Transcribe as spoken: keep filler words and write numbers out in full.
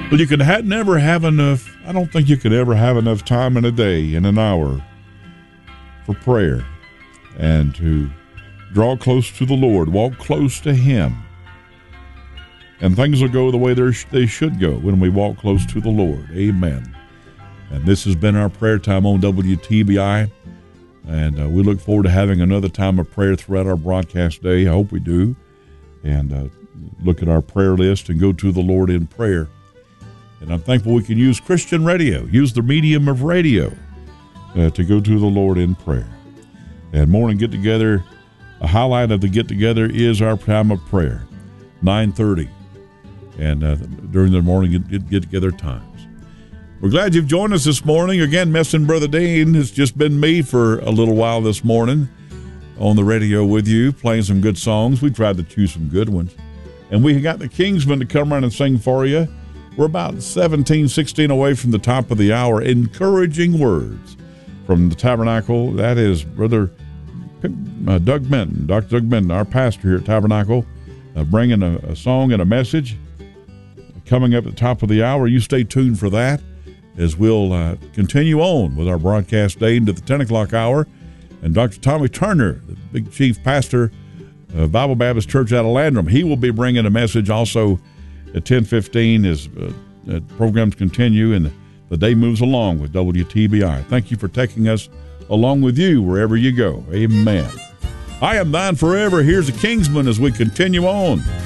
Well, you could ha- never have enough, I don't think you could ever have enough time in a day, in an hour, for prayer and to draw close to the Lord, walk close to Him. And things will go the way they should go when we walk close to the Lord. Amen. And this has been our prayer time on W T B I. And uh, we look forward to having another time of prayer throughout our broadcast day. I hope we do. And uh, look at our prayer list and go to the Lord in prayer. And I'm thankful we can use Christian radio, use the medium of radio uh, to go to the Lord in prayer. And morning get-together, a highlight of the get-together is our time of prayer, nine thirty. And uh, during the morning get-together times. We're glad you've joined us this morning. Again, missing Brother Dean. It's just been me for a little while this morning on the radio with you, playing some good songs. We tried to choose some good ones. And we got the Kingsmen to come around and sing for you. We're about seventeen, sixteen away from the top of the hour. Encouraging words from the Tabernacle. That is Brother uh, Doug Benton, Doctor Doug Benton, our pastor here at Tabernacle, uh, bringing a, a song and a message. Coming up at the top of the hour, you stay tuned for that as we'll uh, continue on with our broadcast day into the ten o'clock hour. And Doctor Tommy Turner, the big chief pastor of Bible Baptist Church out of Landrum, he will be bringing a message also at ten fifteen as uh, uh, programs continue and the day moves along with W T B I. Thank you for taking us along with you wherever you go. Amen. I am thine forever. Here's the Kingsmen as we continue on.